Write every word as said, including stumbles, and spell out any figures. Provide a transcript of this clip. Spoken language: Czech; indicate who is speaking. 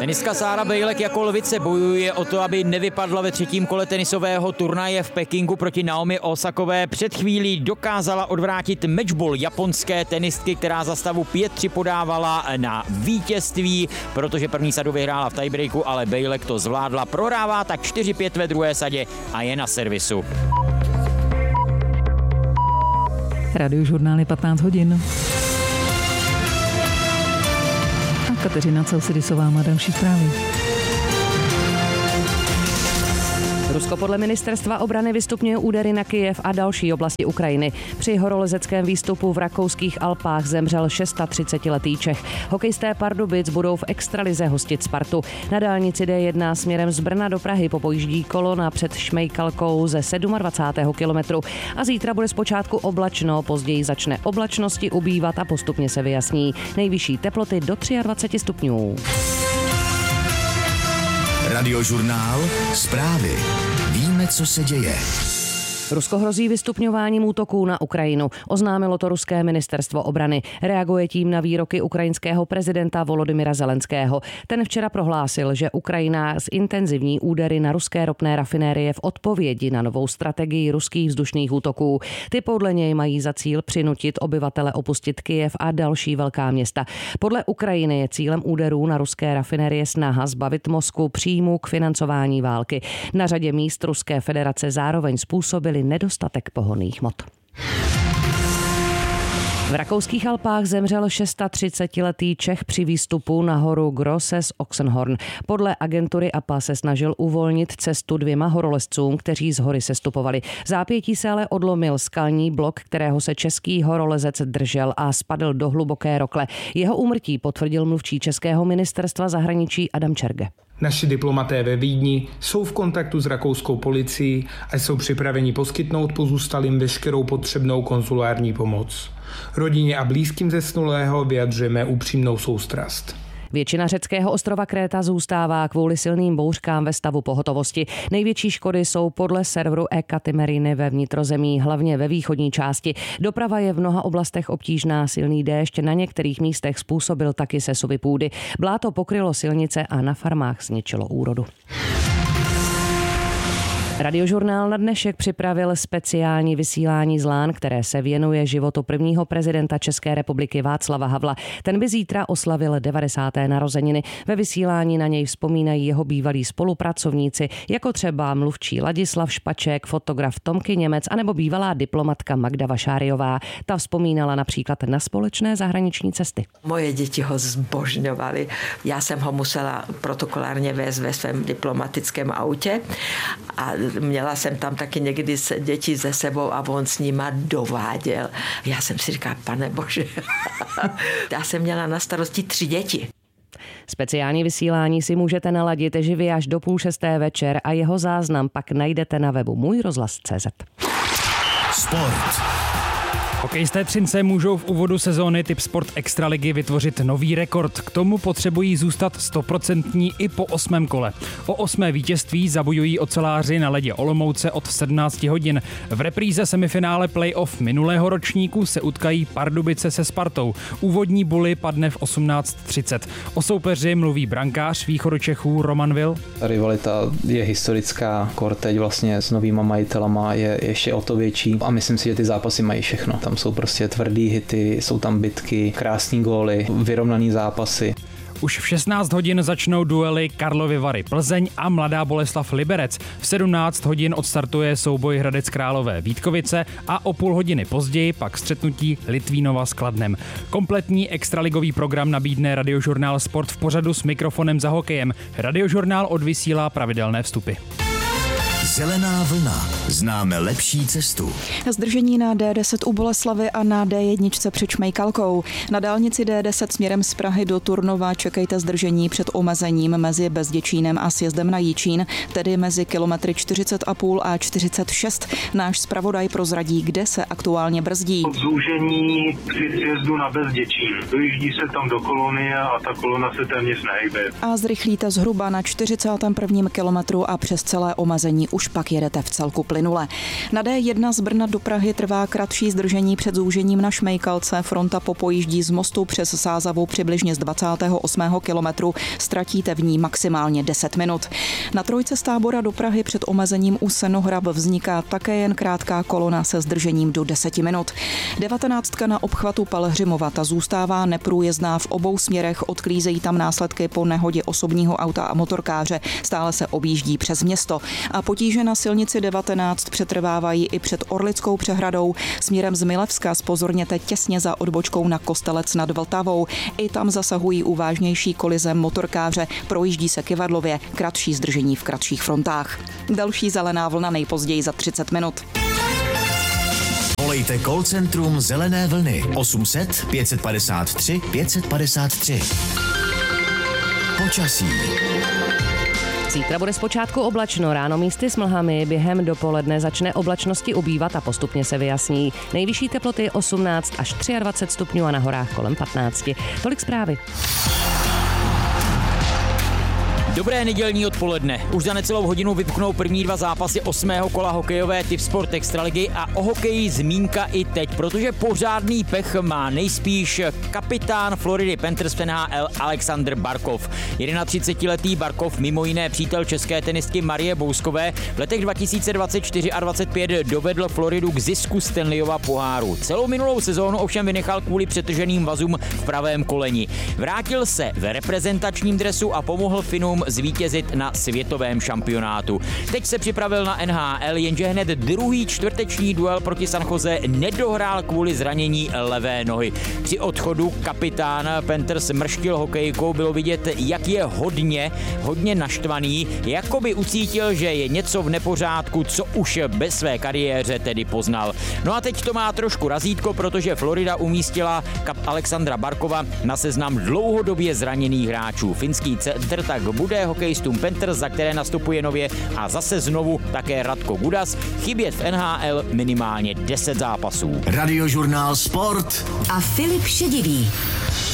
Speaker 1: Tenistka Sára Bejlek jako lvice bojuje o to, aby nevypadla ve třetím kole tenisového turnaje v Pekingu proti Naomi Osakové. Před chvílí dokázala odvrátit matchball japonské tenistky, která za stavu pět tři podávala na vítězství, protože první sadu vyhrála v tiebreaku, ale Bejlek to zvládla. Prohrává tak čtyři pět ve druhé sadě a je na servisu.
Speaker 2: Radiožurnál patnáct hodin. A Kateřina Celsidisová má další zprávy.
Speaker 3: Rusko podle ministerstva obrany vystupňuje údery na Kyjev a další oblasti Ukrajiny. Při horolezeckém výstupu v rakouských Alpách zemřel třicetišestiletý Čech. Hokejisté Pardubic budou v extralize hostit Spartu. Na dálnici D jedna směrem z Brna do Prahy popojíždí kolona před Šmejkalkou ze dvacátého sedmého kilometru. A zítra bude zpočátku oblačno, později začne oblačnosti ubývat a postupně se vyjasní. Nejvyšší teploty do dvacet tři stupňů.
Speaker 4: Radiožurnál, zprávy. Víme, co se děje.
Speaker 3: Rusko hrozí vystupňováním útoků na Ukrajinu. Oznámilo to ruské ministerstvo obrany. Reaguje tím na výroky ukrajinského prezidenta Volodymyra Zelenského. Ten včera prohlásil, že Ukrajina zintenzivní údery na ruské ropné rafinérie v odpovědi na novou strategii ruských vzdušných útoků. Ty podle něj mají za cíl přinutit obyvatele opustit Kyjev a další velká města. Podle Ukrajiny je cílem úderů na ruské rafinérie snaha zbavit Moskvu příjmu k financování války. Na řadě míst Ruské federace zároveň způsobily nedostatek pohonných hmot. V rakouských Alpách zemřel třicetišestiletý Čech při výstupu na horu Grosses Oxenhorn. Podle agentury A P A se snažil uvolnit cestu dvěma horolezcům, kteří z hory sestupovali. V zápětí se ale odlomil skalní blok, kterého se český horolezec držel a spadl do hluboké rokle. Jeho úmrtí potvrdil mluvčí českého ministerstva zahraničí Adam Čerge.
Speaker 5: Naši diplomaté ve Vídni jsou v kontaktu s rakouskou policií a jsou připraveni poskytnout pozůstalým veškerou potřebnou konzulární pomoc. Rodině a blízkým zesnulého vyjadřujeme upřímnou soustrast.
Speaker 3: Většina řeckého ostrova Kréta zůstává kvůli silným bouřkám ve stavu pohotovosti. Největší škody jsou podle serveru Ekatimeriny ve vnitrozemí, hlavně ve východní části. Doprava je v mnoha oblastech obtížná, silný déšť na některých místech způsobil taky sesuvy půdy. Bláto pokrylo silnice a na farmách zničilo úrodu. Radiožurnál na dnešek připravil speciální vysílání z Lán, které se věnuje životu prvního prezidenta České republiky Václava Havla. Ten by zítra oslavil devadesáté narozeniny. Ve vysílání na něj vzpomínají jeho bývalí spolupracovníci, jako třeba mluvčí Ladislav Špaček, fotograf Tomky Němec anebo bývalá diplomatka Magda Vašáriová. Ta vzpomínala například na společné zahraniční cesty.
Speaker 6: Moje děti ho zbožňovaly. Já jsem ho musela protokolárně vést ve svém diplomatickém autě a měla jsem tam taky někdy děti ze sebou a on s nima dováděl. Já jsem si říkala, pane bože, já jsem měla na starosti tři děti.
Speaker 3: Speciální vysílání si můžete naladit živě až do půl šesté večer a jeho záznam pak najdete na webu můj rozhlas tečka cé zet.
Speaker 4: Sport.
Speaker 7: Hokejisté Třince můžou v úvodu sezóny Tipsport Extraligy vytvořit nový rekord. K tomu potřebují zůstat stoprocentní i po osmém kole. O osmé vítězství zabojují oceláři na ledě Olomouce od sedmnáct hodin. V repríze semifinále playoff minulého ročníku se utkají Pardubice se Spartou. Úvodní buly padne v osmnáct třicet. O soupeři mluví brankář Východočechů Roman Vil.
Speaker 8: Rivalita je historická, kor teď vlastně s novýma majitelama je ještě o to větší a myslím si, že ty zápasy mají všechno. Tam jsou prostě tvrdý hity, jsou tam bitky, krásný góly, vyrovnaný zápasy.
Speaker 7: Už v šestnáct hodin začnou duely Karlovy Vary Plzeň a Mladá Boleslav Liberec. V sedmnáct hodin odstartuje souboj Hradec Králové Vítkovice a o půl hodiny později pak střetnutí Litvínova s Kladnem. Kompletní extraligový program nabídne Radiožurnál Sport v pořadu S mikrofonem za hokejem. Radiožurnál odvysílá pravidelné vstupy.
Speaker 4: Zelená vlna. Známe lepší cestu.
Speaker 9: Zdržení na D deset u Boleslavy a na D jedna před Šmejkalkou. Na dálnici D deset směrem z Prahy do Turnova čekejte zdržení před omezením mezi Bezděčínem a sjezdem na Jičín, tedy mezi kilometry čtyřicet a půl a čtyřicet šest. Náš zpravodaj prozradí, kde se aktuálně brzdí.
Speaker 10: Zúžení při sjezdu na Bezděčín. Dojíždí se tam do kolony a ta kolona se téměř nehejbe.
Speaker 9: A zrychlíte zhruba na čtyřicátém prvním kilometru a přes celé omezení u už pak jedete v celku plynule. Na D jedna z Brna do Prahy trvá kratší zdržení před zúžením na Šmejkalce. Fronta popojíždí z mostu přes Sázavu přibližně z dvacátého osmého kilometru. Ztratíte v ní maximálně deset minut. Na trojce z Tábora do Prahy před omezením u Senohrab vzniká také jen krátká kolona se zdržením do deseti minut. Devatenáctka na obchvatu Pelhřimova, ta zůstává neprůjezdná v obou směrech, odklízejí tam následky po nehodě osobního auta a motorkáře, stále se objíždí přes město. A potíže na silnici devatenáct přetrvávají i před Orlickou přehradou. Směrem z Milevska zpozorněte těsně za odbočkou na Kostelec nad Vltavou. I tam zasahují u vážnější kolize motorkáře, projíždí se kyvadlově, kratší zdržení v kratších frontách. Další zelená vlna nejpozději za třicet minut.
Speaker 4: Volejte call centrum Zelené vlny osm set pět padesát tři pět padesát tři. Počasí.
Speaker 3: Zítra bude zpočátku oblačno, ráno místy s mlhami, během dopoledne začne oblačnosti ubývat a postupně se vyjasní. Nejvyšší teploty osmnáct až dvacet tři stupňů a na horách kolem patnáct. Tolik zprávy.
Speaker 1: Dobré nedělní odpoledne. Už za necelou hodinu vypuknou první dva zápasy osmého kola hokejové Tip Sport Extraligy a o hokeji zmínka i teď, protože pořádný pech má nejspíš kapitán Floridy Panthers v N H L Alexander Barkov. třicetiletý Barkov, mimo jiné přítel české tenistky Marie Bouskové, v letech dva tisíce dvacet čtyři a dvacet pět dovedl Floridu k zisku Stanleyova poháru. Celou minulou sezónu ovšem vynechal kvůli přetrženým vazům v pravém koleni. Vrátil se v reprezentačním dresu a pomohl Finům zvítězit na světovém šampionátu. Teď se připravil na N H L, jenže hned druhý čtvrteční duel proti San Jose nedohrál kvůli zranění levé nohy. Při odchodu kapitán Panthers mrštil hokejkou, bylo vidět, jak je hodně, hodně naštvaný, jako by ucítil, že je něco v nepořádku, co už ve své kariéře tedy poznal. No a teď to má trošku razítko, protože Florida umístila kap Alexandra Barkova na seznam dlouhodobě zraněných hráčů. Finský center tak bude hokejistům Panthers, za které nastupuje nově a zase znovu také Radko Gudas, chybět v N H L minimálně deset zápasů.
Speaker 4: Radiožurnál Sport
Speaker 11: a Filip Šedivý.